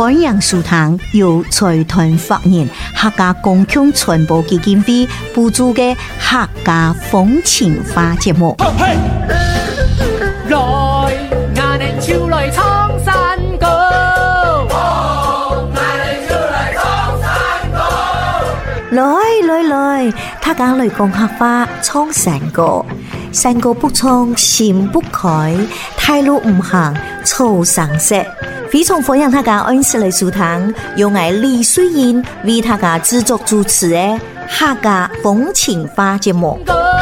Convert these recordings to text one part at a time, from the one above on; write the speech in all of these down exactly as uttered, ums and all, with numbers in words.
欢迎收聽由財團法人客家公共傳播基金會補助嘅客家風情花節目。 來，我哋潮來創山歌，我哋潮來創山歌。 來來來，客家來講客話創山歌，山歌不創心不開，太路唔行草生色。非常歡迎大家按時來收聽，由我李水燕為大家製作主持的客家風情花節目。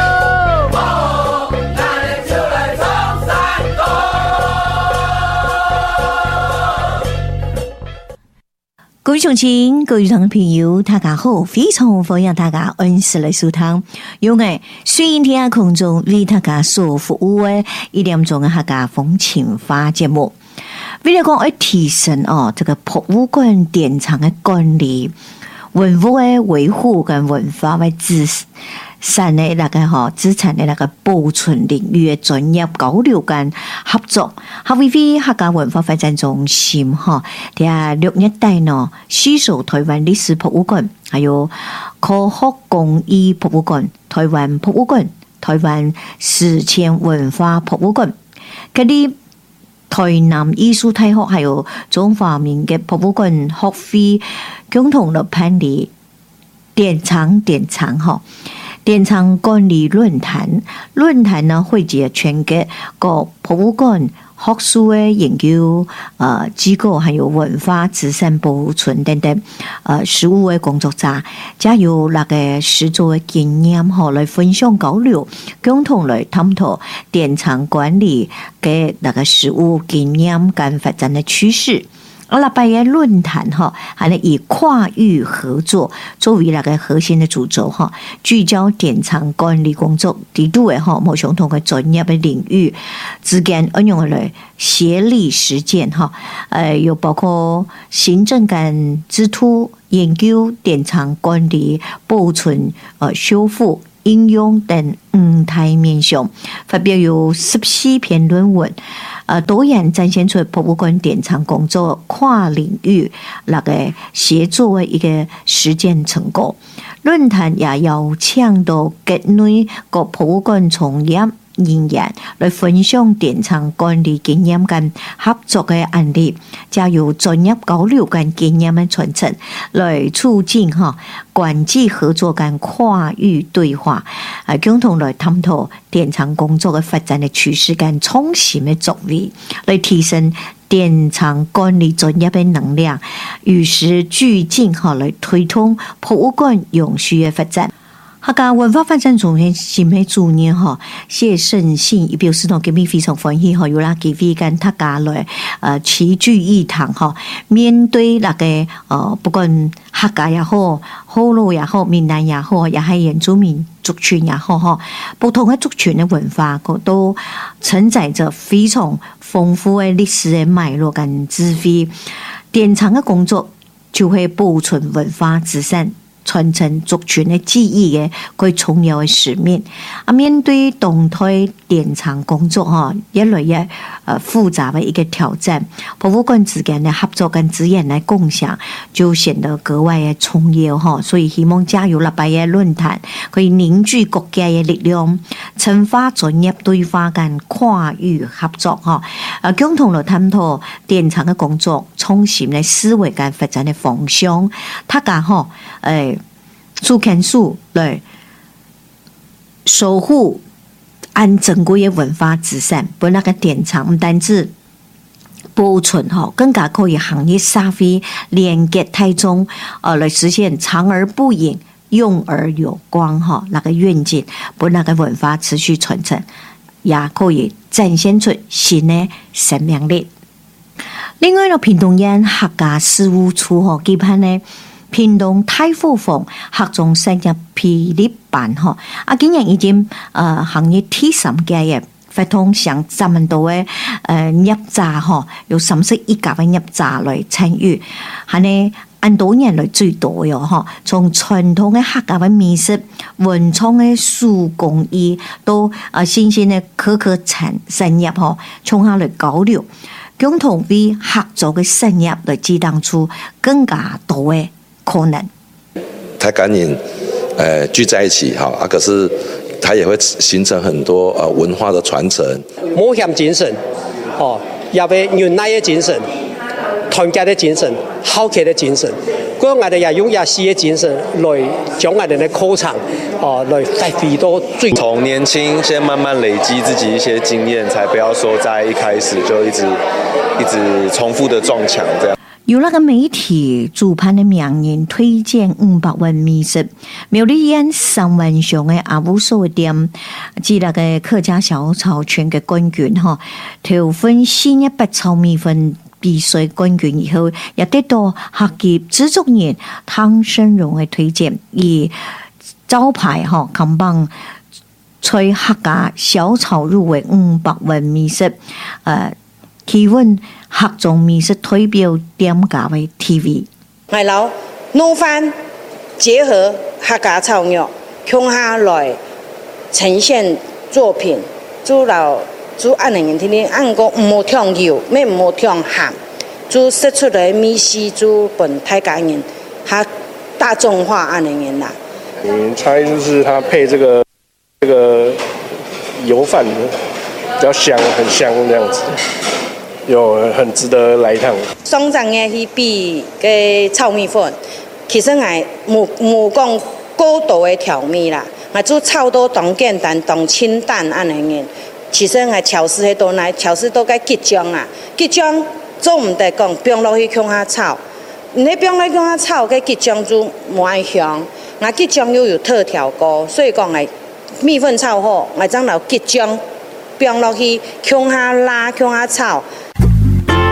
各位鄉親、各位聽眾朋友，大家好！非常歡迎大家按時來收聽，由我水燕天下空中為大家所服務的一點鐘的客家風情花節目。為了講要提升哦，這個博物館典藏的管理、文物的維護跟文化的資產的那個嗬資產的那個保存領域的專業交流跟合作，還為為客家文化發展中心嗬，第二六日帶呢，攜手台灣歷史博物館，還有科學工藝博物館、台灣博物館、台灣史前文化博物館，嗰啲。台南藝術大學還有中華民國博物館學會共同的辦理典藏典藏哈典藏管理論壇，論壇呢匯集全國各博物館學術的研究呃機構，還有文化資產保存等等呃實務的工作者，加有那個實作的經驗哈來分享交流，共同來探討典藏管理嘅那個實務經驗跟發展的趨勢。阿拉拜嘅論壇哈，還能以跨域合作作為那個核心的主軸哈，聚焦典藏管理工作，地度嘅哈某相同嘅專業嘅領域之間運用嚟協力實踐哈，誒又包括行政跟制圖、研究、典藏管理、保存、呃修復、應用等五大面向，發表有十四篇論文。呃，多元展現出博物館典藏工作跨領域那個協作的一個實踐成果。論壇也邀請到國內各博物館從業人員來分享典藏管理經驗跟合作的案例，加有專業交流跟經驗的傳承，來促進哈國際合作跟跨域對話，啊，共同來探討典藏工作的發展的趨勢跟創新的作為，來提升典藏管理專業的能量，與時俱進哈，來推動博物館永續的發展。客家文化發展中心新嘅主任嗬，謝勝信亦表示到今日非常歡喜嗬，有啦機會跟大家來誒齊聚一堂嗬，面對那個誒不管客家也好、河洛也好、閩南也好，也係原住民族群也好嗬，不同嘅族群嘅文化都承載着非常豐富嘅歷史嘅脈絡跟智慧。典藏嘅工作就會保存文化資產。傳承族群的記憶嘅佢重要嘅使命。啊，面對動態典藏工作哈，越來越呃複雜嘅一個挑戰，博物館之間嘅合作跟資源來共享，就顯得格外嘅重要哈。所以希望加入立拜嘅論壇，可以凝聚國家嘅力量，深化專業對話跟跨域合作哈。啊，共同來探討典藏嘅工作創新嘅思維跟發展嘅方向。大家哈，誒。數看數來守護安珍貴的文化資產，不那個典藏唔單止保存哈，更加可以行業社會連結太重，呃，來實現長而不影、用而有光哈那個願景，不那個文化持續傳承，也可以展現出新的生命力。另外呢，屏東縣客家事務處哈，基本呢。屏東太湖坊客中產業霹靂班哈，啊，今年已經呃行業第三屆嘅發通上這麼多嘅呃業者哈，有三十一家嘅業者來參與，係呢按多年來最多嘅哈，從傳統嘅客家嘅美食、文創嘅手工藝到啊新鮮嘅可可產產業哈，從下來交流。 共同为合作嘅产业来激荡出更加多嘅可能。 台港人呃聚在一起哈啊，可是它也会形成很多呃文化的传承， 冒险精神，哦，也要忍耐的精神，团结的精神，好客的精神。我哋也用亚西的精神来将我哋的口场，哦，来发挥到最。 从年轻先慢慢累积自己一些经验，才不要说在一开始就一直一直重复的撞墙这样。 有那个媒体主办的名人推荐五百万美食，苗栗县三万上的阿武所店，至那个客家小炒圈嘅冠军哈，头份新一百炒米粉比赛冠军以后，也得到客业制作人汤生荣嘅推荐，而招牌哈扛棒吹客家小炒入围五百万美食，呃，提问。客家美食推表點價為 T V， 我老弄飯結合客家炒肉，向下來呈現作品。做老做按人天天按個唔好添油，咩唔好添鹹，做食出來美食做本台家人，他大眾化按人啦。 嗯，猜就是它配這個這個油飯比較香，很香這樣子。有很值得來一趟。 雙層嘅去比嘅炒米粉，其實係冇冇講高度嘅調味啦，係做炒到當簡單當清淡安尼嘅。其實係超市喺度嚟，超市都該結漿啊，結漿做唔得講，放落去向下炒，你放落去向下炒嘅結漿就冇香，我結漿又有特調高，所以講係米粉炒好，我將落結漿放落去向下拉向下炒。